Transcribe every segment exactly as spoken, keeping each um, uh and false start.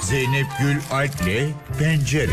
Zeynep Gül Alp'le Pencere.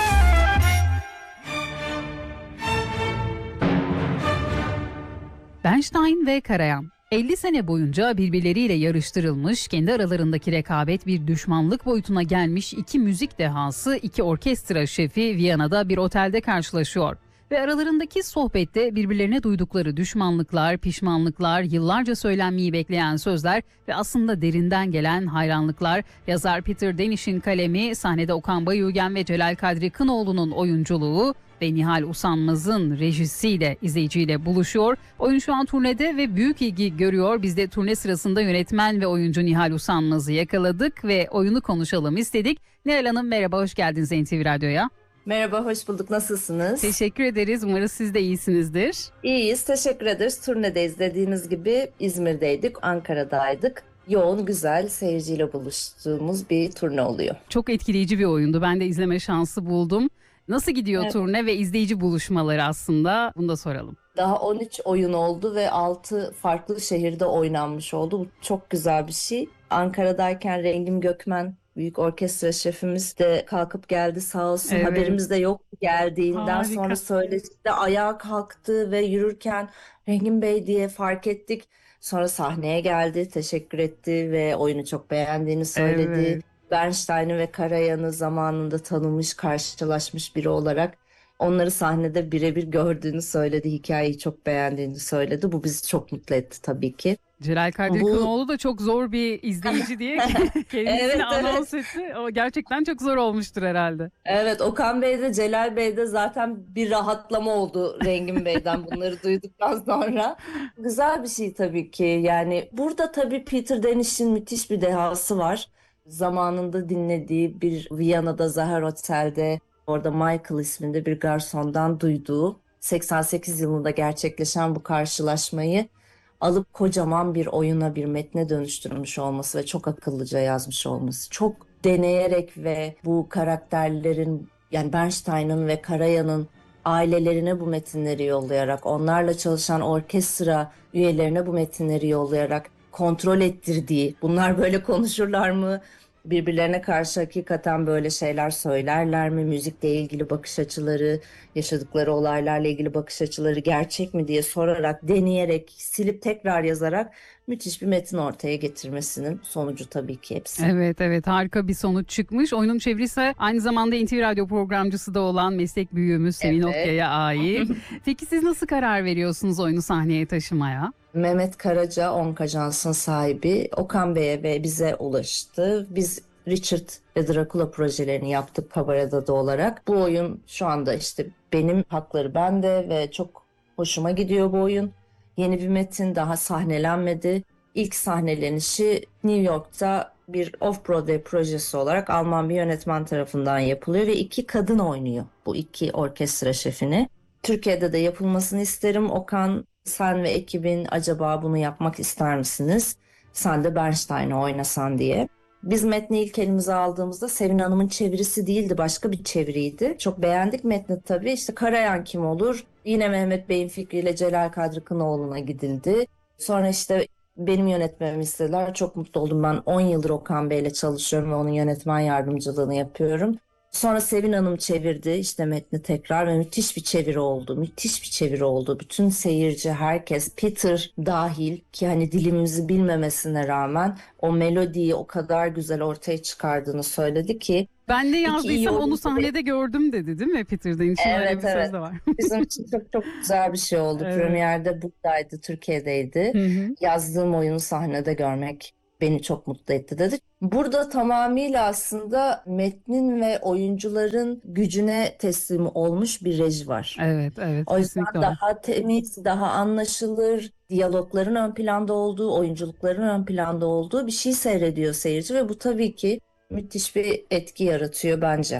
Bernstein ve Karajan elli sene boyunca birbirleriyle yarıştırılmış, kendi aralarındaki rekabet bir düşmanlık boyutuna gelmiş iki müzik dehası, iki orkestra şefi Viyana'da bir otelde karşılaşıyor. Ve aralarındaki sohbette birbirlerine duydukları düşmanlıklar, pişmanlıklar, yıllarca söylenmeyi bekleyen sözler ve aslında derinden gelen hayranlıklar. Yazar Peter Denish'in kalemi, sahnede Okan Bayülgen ve Celal Kadri Kınoğlu'nun oyunculuğu ve Nihal Usanmaz'ın rejisiyle izleyiciyle buluşuyor. Oyun şu an turnede ve büyük ilgi görüyor. Biz de turne sırasında yönetmen ve oyuncu Nihal Usanmaz'ı yakaladık ve oyunu konuşalım istedik. Nihal Hanım merhaba, hoş geldiniz N T V Radyo'ya. Merhaba, hoş bulduk. Nasılsınız? Teşekkür ederiz. Umarız siz de iyisinizdir. İyiyiz, teşekkür ederiz. Turnedeyiz, dediğiniz gibi İzmir'deydik, Ankara'daydık. Yoğun, güzel, seyirciyle buluştuğumuz bir turne oluyor. Çok etkileyici bir oyundu. Ben de izleme şansı buldum. Nasıl gidiyor evet. turne ve izleyici buluşmaları aslında? Bunu da soralım. Daha on üç oyun oldu ve altı farklı şehirde oynanmış oldu. Bu çok güzel bir şey. Ankara'dayken Rengin Gökmen, büyük orkestra şefimiz de kalkıp geldi sağ olsun. Evet. Haberimiz de yok geldiğinden. Harika. Sonra söyledi, ayağa kalktı ve yürürken Rengin Bey diye fark ettik. Sonra sahneye geldi, teşekkür etti ve oyunu çok beğendiğini söyledi. Evet. Bernstein'i ve Karajan'ı zamanında tanımış, karşılaşmış biri olarak onları sahnede birebir gördüğünü söyledi. Hikayeyi çok beğendiğini söyledi. Bu bizi çok mutlu etti tabii ki. Celal Kadri Bu... Kınoğlu da çok zor bir izleyici diye kendisini evet, anons evet. etti. O gerçekten çok zor olmuştur herhalde. Evet, Okan Bey de Celal Bey de zaten bir rahatlama oldu Rengin Bey'den bunları duyduktan sonra. Güzel bir şey tabii ki. Yani burada tabii Peter Denish'in müthiş bir dehası var. Zamanında dinlediği bir Viyana'da Zaher Otel'de orada Michael isminde bir garsondan duyduğu seksen sekiz yılında gerçekleşen bu karşılaşmayı alıp kocaman bir oyuna, bir metne dönüştürmüş olması ve çok akıllıca yazmış olması. Çok deneyerek ve bu karakterlerin, yani Bernstein'ın ve Karajan'ın ailelerine bu metinleri yollayarak, onlarla çalışan orkestra üyelerine bu metinleri yollayarak kontrol ettirdiği, bunlar böyle konuşurlar mı? Birbirlerine karşı hakikaten böyle şeyler söylerler mi? Müzikle ilgili bakış açıları, yaşadıkları olaylarla ilgili bakış açıları gerçek mi diye sorarak, deneyerek, silip tekrar yazarak müthiş bir metin ortaya getirmesinin sonucu tabii ki hepsi. Evet evet, harika bir sonuç çıkmış. Oyunun çevirisi aynı zamanda N T V Radyo programcısı da olan meslek büyüğümüz Sevin evet. Okya'ya ait. Peki siz nasıl karar veriyorsunuz oyunu sahneye taşımaya? Mehmet Karaca, Onk Ajans'ın sahibi, Okan Bey'e ve bize ulaştı. Biz Richard ve Dracula projelerini yaptık Kabareda'da olarak. Bu oyun şu anda işte benim hakları bende ve çok hoşuma gidiyor bu oyun. Yeni bir metin, daha sahnelenmedi. İlk sahnelenişi New York'ta bir Off-Broadway projesi olarak Alman bir yönetmen tarafından yapılıyor ve iki kadın oynuyor bu iki orkestra şefini. Türkiye'de de yapılmasını isterim. Okan, sen ve ekibin acaba bunu yapmak ister misiniz? Sen de Bernstein'i oynasan diye. Biz metni ilk elimize aldığımızda Sevin Hanım'ın çevirisi değildi, başka bir çeviriydi. Çok beğendik metni tabii. İşte Karajan kim olur? Yine Mehmet Bey'in fikriyle Celal Kadri Kınoğlu'na gidildi. Sonra işte benim yönetmemi istediler. Çok mutlu oldum. Ben on yıldır Okan Bey'le çalışıyorum ve onun yönetmen yardımcılığını yapıyorum. Sonra Sevin Hanım çevirdi işte metni tekrar ve müthiş bir çeviri oldu. Müthiş bir çeviri oldu. Bütün seyirci, herkes, Peter dahil ki hani dilimizi bilmemesine rağmen o melodiyi o kadar güzel ortaya çıkardığını söyledi ki. Ben de yazdıysam onu sahnede gördüm dedi değil mi Peter'dan? İçin evet, öyle bir evet. söz de var. Bizim için çok çok güzel bir şey oldu. Evet. Premierde buradaydı, Türkiye'deydi. Hı hı. Yazdığım oyunu sahnede görmek beni çok mutlu etti dedi. Burada tamamıyla aslında metnin ve oyuncuların gücüne teslim olmuş bir reji var. Evet, evet. O yüzden daha temiz, daha anlaşılır, diyalogların ön planda olduğu, oyunculukların ön planda olduğu bir şey seyrediyor seyirci ve bu tabii ki müthiş bir etki yaratıyor bence.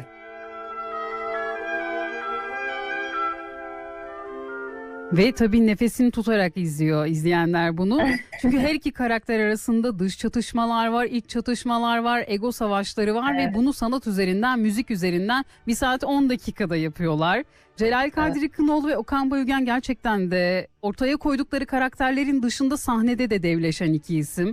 Ve tabii nefesini tutarak izliyor izleyenler bunu. Çünkü her iki karakter arasında dış çatışmalar var, iç çatışmalar var, ego savaşları var evet. Ve bunu sanat üzerinden, müzik üzerinden bir saat on dakikada yapıyorlar. Celal Kadri evet. Kınoğlu ve Okan Bayülgen gerçekten de ortaya koydukları karakterlerin dışında sahnede de devleşen iki isim.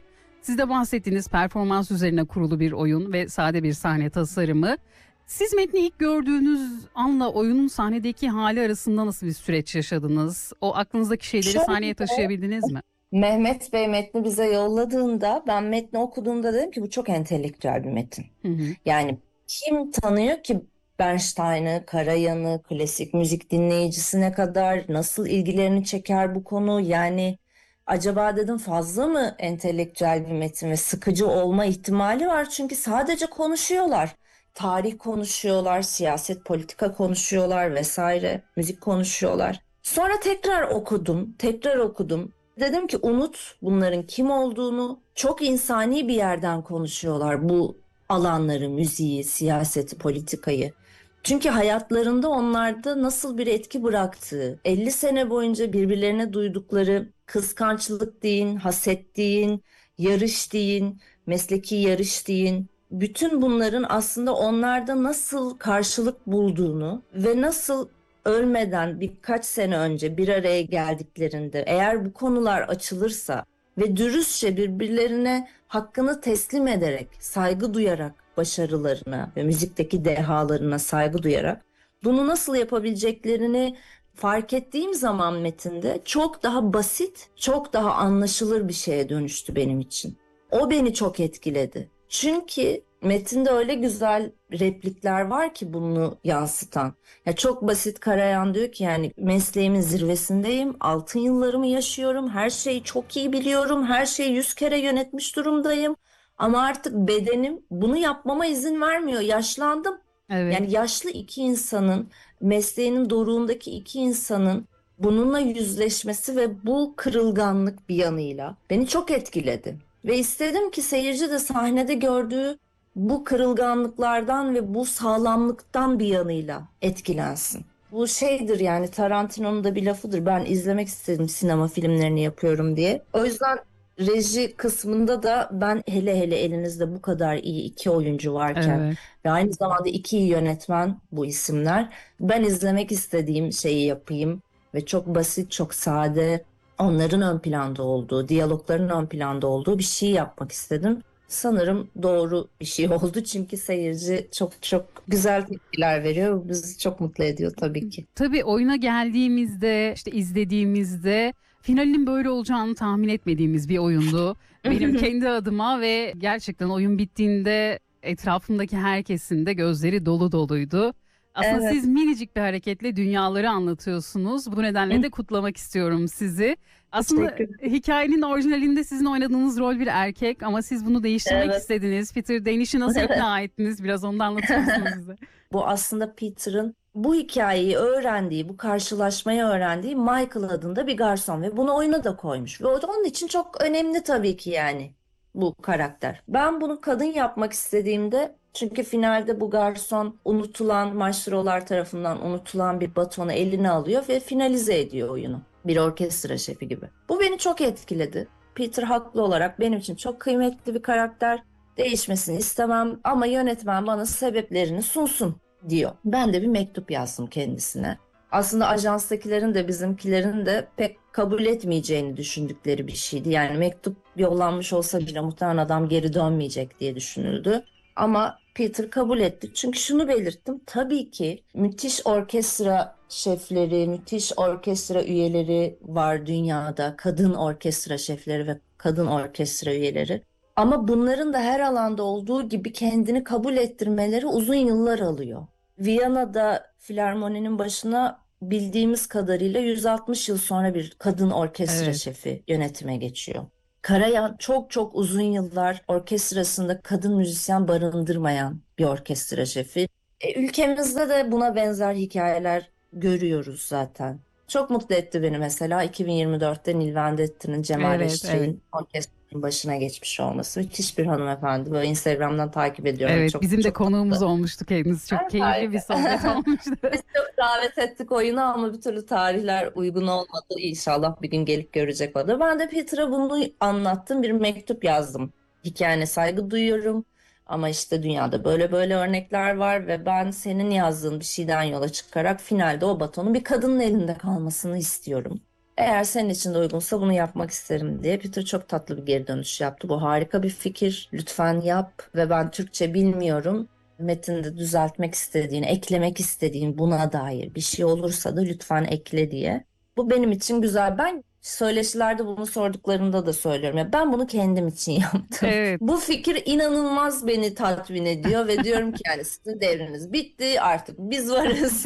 Siz de bahsettiğiniz performans üzerine kurulu bir oyun ve sade bir sahne tasarımı. Siz metni ilk gördüğünüz anla oyunun sahnedeki hali arasında nasıl bir süreç yaşadınız? O aklınızdaki şeyleri Şöyle, sahneye taşıyabildiniz mi? Mehmet Bey metni bize yolladığında ben metni okuduğumda dedim ki bu çok entelektüel bir metin. Hı hı. Yani kim tanıyor ki Bernstein'ı, Karajan'ı, klasik müzik dinleyicisine kadar nasıl ilgilerini çeker bu konu? Yani acaba dedim fazla mı entelektüel bir metin ve sıkıcı olma ihtimali var? Çünkü sadece konuşuyorlar. Tarih konuşuyorlar, siyaset, politika konuşuyorlar vesaire, müzik konuşuyorlar. Sonra tekrar okudum, tekrar okudum. Dedim ki unut bunların kim olduğunu. Çok insani bir yerden konuşuyorlar bu alanları, müziği, siyaseti, politikayı. Çünkü hayatlarında onlarda nasıl bir etki bıraktığı, elli sene boyunca birbirlerine duydukları kıskançlık deyin, haset deyin, yarış deyin, mesleki yarış deyin. Bütün bunların aslında onlarda nasıl karşılık bulduğunu ve nasıl ölmeden birkaç sene önce bir araya geldiklerinde eğer bu konular açılırsa ve dürüstçe birbirlerine hakkını teslim ederek, saygı duyarak başarılarına ve müzikteki dehalarına saygı duyarak bunu nasıl yapabileceklerini fark ettiğim zaman metinde çok daha basit, çok daha anlaşılır bir şeye dönüştü benim için. O beni çok etkiledi. Çünkü metinde öyle güzel replikler var ki bunu yansıtan. Ya çok basit Karajan diyor ki yani mesleğimin zirvesindeyim, altın yıllarımı yaşıyorum, her şeyi çok iyi biliyorum, her şeyi yüz kere yönetmiş durumdayım. Ama artık bedenim bunu yapmama izin vermiyor, yaşlandım. Evet. Yani yaşlı iki insanın, mesleğinin doruğundaki iki insanın bununla yüzleşmesi ve bu kırılganlık bir yanıyla beni çok etkiledi. Ve istedim ki seyirci de sahnede gördüğü bu kırılganlıklardan ve bu sağlamlıktan bir yanıyla etkilensin. Bu şeydir yani Tarantino'nun da bir lafıdır. Ben izlemek istedim sinema filmlerini yapıyorum diye. O yüzden reji kısmında da ben hele hele elinizde bu kadar iyi iki oyuncu varken Evet. ve aynı zamanda iki iyi yönetmen bu isimler. Ben izlemek istediğim şeyi yapayım ve çok basit, çok sade, onların ön planda olduğu, diyalogların ön planda olduğu bir şey yapmak istedim. Sanırım doğru bir şey oldu çünkü seyirci çok çok güzel tepkiler veriyor. Bu bizi çok mutlu ediyor tabii ki. Tabii oyuna geldiğimizde, işte izlediğimizde finalin böyle olacağını tahmin etmediğimiz bir oyundu. Benim kendi adıma ve gerçekten oyun bittiğinde etrafımdaki herkesin de gözleri dolu doluydu. Aslında Evet. siz minicik bir hareketle dünyaları anlatıyorsunuz. Bu nedenle de kutlamak istiyorum sizi. Aslında Teşekkür hikayenin orijinalinde sizin oynadığınız rol bir erkek ama siz bunu değiştirmek Evet. istediniz. Peter Danish'i nasıl Evet. ikna ettiniz? Biraz onu da anlatır mısınız bize? Bu aslında Peter'ın bu hikayeyi öğrendiği, bu karşılaşmayı öğrendiği Michael adında bir garson ve bunu oyuna da koymuş. Ve o da onun için çok önemli tabii ki yani bu karakter. Ben bunu kadın yapmak istediğimde çünkü finalde bu garson unutulan, maestrolar tarafından unutulan bir batonu eline alıyor ve finalize ediyor oyunu. Bir orkestra şefi gibi. Bu beni çok etkiledi. Peter haklı olarak benim için çok kıymetli bir karakter. Değişmesini istemem ama yönetmen bana sebeplerini sunsun diyor. Ben de bir mektup yazdım kendisine. Aslında ajanstakilerin de bizimkilerin de pek kabul etmeyeceğini düşündükleri bir şeydi. Yani mektup yollanmış olsa bile muhtemelen adam geri dönmeyecek diye düşünüldü. Ama Peter kabul etti. Çünkü şunu belirttim. Tabii ki müthiş orkestra şefleri, müthiş orkestra üyeleri var dünyada. Kadın orkestra şefleri ve kadın orkestra üyeleri. Ama bunların da her alanda olduğu gibi kendini kabul ettirmeleri uzun yıllar alıyor. Viyana'da filarmoninin başına bildiğimiz kadarıyla yüz altmış yıl sonra bir kadın orkestra Evet. şefi yönetime geçiyor. Karajan çok çok uzun yıllar orkestrasında kadın müzisyen barındırmayan bir orkestra şefi. E, ülkemizde de buna benzer hikayeler görüyoruz zaten. Çok mutlu etti beni mesela iki bin yirmi dörtte Nil Vendetti'nin Cemal Evet, Reşit'in orkestranın başına geçmiş olması. Müthiş bir hanımefendi. Böyle Instagram'dan takip ediyorum. Evet, Çok bizim de çok konuğumuz tatlı. olmuştu kendisi. Çok keyifli Harika. bir sohbet olmuştu. Biz çok davet ettik oyuna ama bir türlü tarihler uygun olmadı. İnşallah bir gün gelip görecek o da. Ben de Peter'a bunu anlattım. Bir mektup yazdım. Hikayene saygı duyuyorum. Ama işte dünyada böyle böyle örnekler var ve ben senin yazdığın bir şeyden yola çıkarak finalde o batonun bir kadının elinde kalmasını istiyorum. Eğer senin için de uygunsa bunu yapmak isterim diye Peter çok tatlı bir geri dönüş yaptı. Bu harika bir fikir. Lütfen yap ve ben Türkçe bilmiyorum. Metinde düzeltmek istediğin, eklemek istediğin buna dair bir şey olursa da lütfen ekle diye. Bu benim için güzel. Ben söyleşilerde bunu sorduklarında da söylüyorum. Ya ben bunu kendim için yaptım. Evet. Bu fikir inanılmaz beni tatmin ediyor ve diyorum ki yani sizin devriniz bitti, artık biz varız.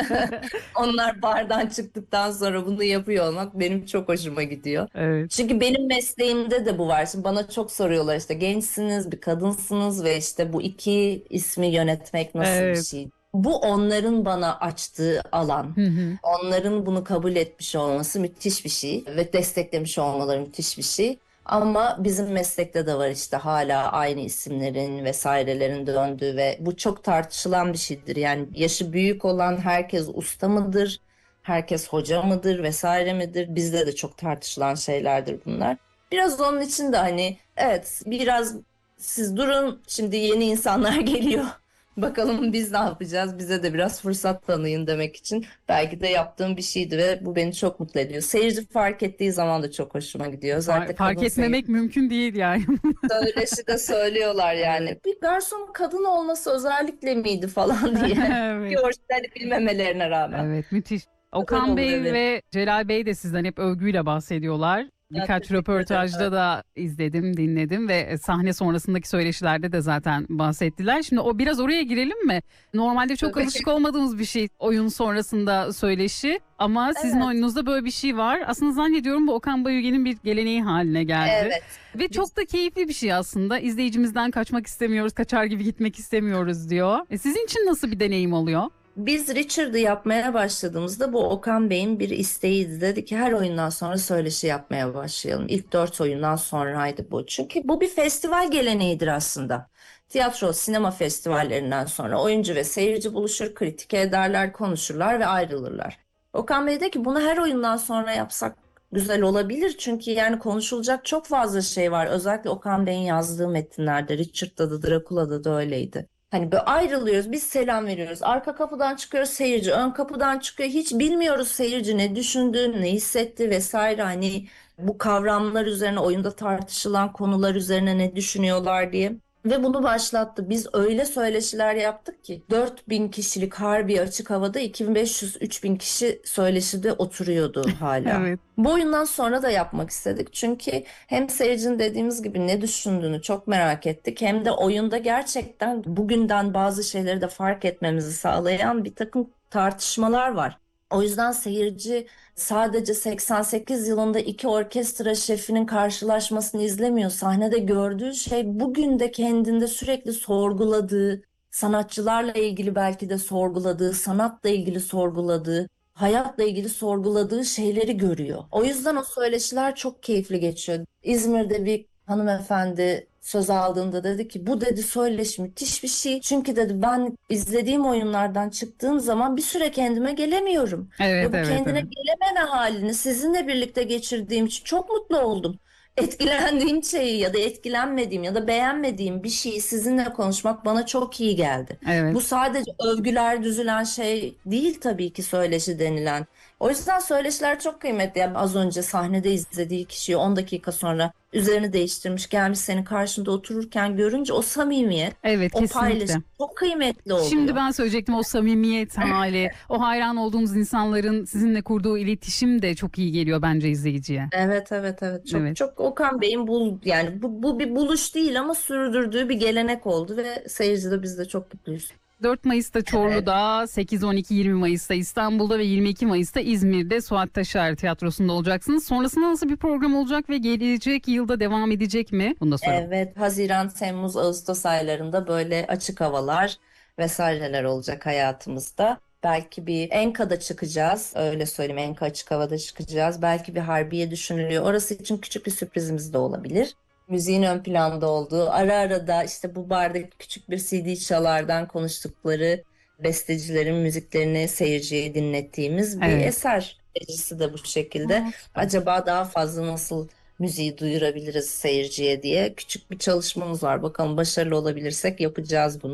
Onlar bardan çıktıktan sonra bunu yapıyor olmak benim çok hoşuma gidiyor. Evet. Çünkü benim mesleğimde de bu var. Şimdi bana çok soruyorlar, işte gençsiniz, bir kadınsınız ve işte bu iki ismi yönetmek nasıl bir Evet. şey? Bu onların bana açtığı alan. Hı hı. Onların bunu kabul etmiş olması müthiş bir şey ve desteklemiş olmaları müthiş bir şey. Ama bizim meslekte de var işte hala aynı isimlerin vesairelerin döndüğü ve bu çok tartışılan bir şeydir. Yani yaşı büyük olan herkes usta mıdır? Herkes hoca mıdır vesaire midir? Bizde de çok tartışılan şeylerdir bunlar. Biraz onun için de hani evet, biraz siz durun, şimdi yeni insanlar geliyor. Bakalım biz ne yapacağız? Bize de biraz fırsat tanıyın demek için belki de yaptığım bir şeydi ve bu beni çok mutlu ediyor. Seyirci fark ettiği zaman da çok hoşuma gidiyor. Özellikle Fark, fark kadın etmemek mümkün değil yani. söyleşi de söylüyorlar yani. Bir garsonun kadın olması özellikle miydi falan diye. Bir Evet. orijinali bilmemelerine rağmen. Evet, müthiş. Güzel Okan olur, Bey evet. ve Celal Bey de sizden hep övgüyle bahsediyorlar. Ya, Birkaç teşekkür ederim. röportajda da izledim, dinledim ve sahne sonrasındaki söyleşilerde de zaten bahsettiler. Şimdi o biraz oraya girelim mi? Normalde çok Tabii. alışık olmadığımız bir şey oyun sonrasında söyleşi ama sizin Evet. oyununuzda böyle bir şey var. Aslında zannediyorum bu Okan Bayülgen'in bir geleneği haline geldi. Evet. Ve çok da keyifli bir şey aslında. İzleyicimizden kaçmak istemiyoruz, kaçar gibi gitmek istemiyoruz diyor. E sizin için nasıl bir deneyim oluyor? Biz Richard'ı yapmaya başladığımızda bu Okan Bey'in bir isteğiydi. Dedi ki her oyundan sonra söyleşi yapmaya başlayalım. İlk dört oyundan sonraydı bu. Çünkü bu bir festival geleneğidir aslında. Tiyatro, sinema festivallerinden sonra oyuncu ve seyirci buluşur, kritik ederler, konuşurlar ve ayrılırlar. Okan Bey dedi ki bunu her oyundan sonra yapsak güzel olabilir. Çünkü yani konuşulacak çok fazla şey var. Özellikle Okan Bey'in yazdığı metinlerde, Richard'da da Dracula'da da öyleydi. Hani böyle ayrılıyoruz, biz selam veriyoruz. Arka kapıdan çıkıyoruz, seyirci ön kapıdan çıkıyor. Hiç bilmiyoruz seyirci ne düşündü, ne hissetti vesaire. Hani bu kavramlar üzerine, oyunda tartışılan konular üzerine ne düşünüyorlar diye. Ve bunu başlattı. Biz öyle söyleşiler yaptık ki dört bin kişilik harbi açık havada iki bin beş yüz üç bin kişi söyleşide oturuyordu hala. Evet. Bu oyundan sonra da yapmak istedik. Çünkü hem seyircinin dediğimiz gibi ne düşündüğünü çok merak ettik. Hem de oyunda gerçekten bugünden bazı şeyleri de fark etmemizi sağlayan bir takım tartışmalar var. O yüzden seyirci sadece seksen sekiz yılında iki orkestra şefinin karşılaşmasını izlemiyor. Sahnede gördüğü şey bugün de kendinde sürekli sorguladığı, sanatçılarla ilgili belki de sorguladığı, sanatla ilgili sorguladığı, hayatla ilgili sorguladığı şeyleri görüyor. O yüzden o söyleşiler çok keyifli geçiyor. İzmir'de bir hanımefendi söz aldığında dedi ki bu dedi söyleşi müthiş bir şey. Çünkü dedi ben izlediğim oyunlardan çıktığım zaman bir süre kendime gelemiyorum. Evet, Ve bu evet, kendine evet. gelememe halini sizinle birlikte geçirdiğim için çok mutlu oldum. Etkilendiğim şeyi ya da etkilenmediğim ya da beğenmediğim bir şeyi sizinle konuşmak bana çok iyi geldi. Evet. Bu sadece övgüler düzülen şey değil tabii ki söyleşi denilen. O yüzden söyleşiler çok kıymetli. Yani az önce sahnede izlediği kişiyi on dakika sonra üzerini değiştirmiş gelmiş senin karşında otururken görünce o samimiyet, Evet, o kesinlikle. paylaşım çok kıymetli oluyor. Şimdi ben söyleyecektim, o samimiyet hali, o hayran olduğumuz insanların sizinle kurduğu iletişim de çok iyi geliyor bence izleyiciye. Evet evet evet çok Evet. çok Okan Bey'in bul yani bu, bu bir buluş değil ama sürdürdüğü bir gelenek oldu ve seyirci de biz de çok mutluyuz. dört Mayıs'ta Çorlu'da, sekiz, on iki, yirmi Mayıs'ta İstanbul'da ve yirmi iki Mayıs'ta İzmir'de Suat Taşer Tiyatrosu'nda olacaksınız. Sonrasında nasıl bir program olacak ve gelecek yılda devam edecek mi? Bunu da soralım. Evet, Haziran, Temmuz, Ağustos aylarında böyle açık havalar vesaireler olacak hayatımızda. Belki bir Enka'da çıkacağız. Öyle söyleyeyim, Enka açık havada çıkacağız. Belki bir Harbiye düşünülüyor. Orası için küçük bir sürprizimiz de olabilir. Müziğin ön planda olduğu, ara ara da işte bu bardaki küçük bir C D çalardan konuştukları bestecilerin müziklerini seyirciye dinlettiğimiz bir Evet. eser. Meclisi de bu şekilde. Aa, süper. Acaba daha fazla nasıl müziği duyurabiliriz seyirciye diye küçük bir çalışmamız var. Bakalım başarılı olabilirsek yapacağız bunu.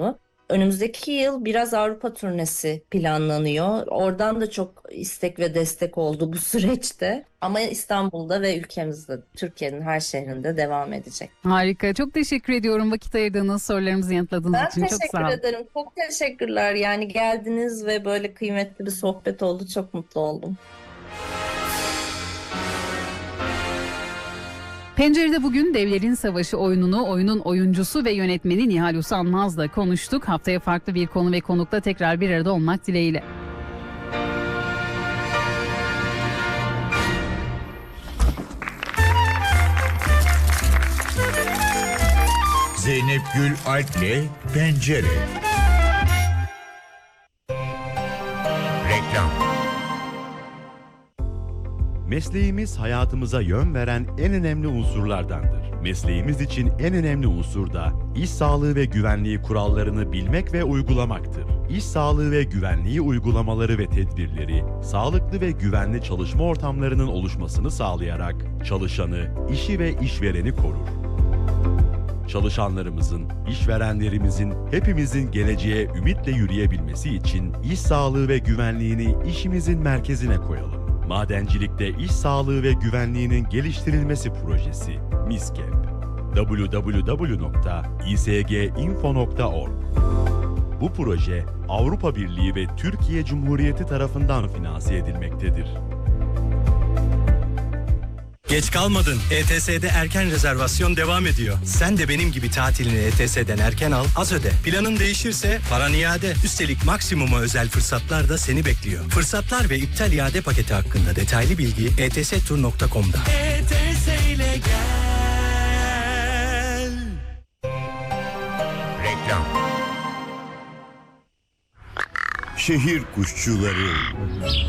Önümüzdeki yıl biraz Avrupa turnesi planlanıyor. Oradan da çok istek ve destek oldu bu süreçte. Ama İstanbul'da ve ülkemizde, Türkiye'nin her şehrinde devam edecek. Harika. Çok teşekkür ediyorum vakit ayırdığınız, sorularımızı yanıtladığınız Ben için. Çok teşekkür sağ olun. ederim. Çok teşekkürler. Yani geldiniz ve böyle kıymetli bir sohbet oldu. Çok mutlu oldum. Pencere'de bugün Devlerin Savaşı oyununu, oyunun oyuncusu ve yönetmeni Nihal Usanmaz'la konuştuk. Haftaya farklı bir konu ve konukla tekrar bir arada olmak dileğiyle. Zeynep Gül Alp'le Pencere. Reklam. Mesleğimiz hayatımıza yön veren en önemli unsurlardandır. Mesleğimiz için en önemli unsur da iş sağlığı ve güvenliği kurallarını bilmek ve uygulamaktır. İş sağlığı ve güvenliği uygulamaları ve tedbirleri, sağlıklı ve güvenli çalışma ortamlarının oluşmasını sağlayarak çalışanı, işi ve işvereni korur. Çalışanlarımızın, işverenlerimizin, hepimizin geleceğe ümitle yürüyebilmesi için iş sağlığı ve güvenliğini işimizin merkezine koyalım. Madencilikte iş sağlığı ve güvenliğinin geliştirilmesi projesi MİSKEP. double-u double-u double-u nokta i s g info nokta org. Bu proje Avrupa Birliği ve Türkiye Cumhuriyeti tarafından finanse edilmektedir. Geç kalmadın. E T S'de erken rezervasyon devam ediyor. Sen de benim gibi tatilini E T S'den erken al, az öde. Planın değişirse paran iade. Üstelik maksimuma özel fırsatlar da seni bekliyor. Fırsatlar ve iptal iade paketi hakkında detaylı bilgi e t s tur nokta com'da. E T S ile gel. Reklam. Şehir kuşçuları.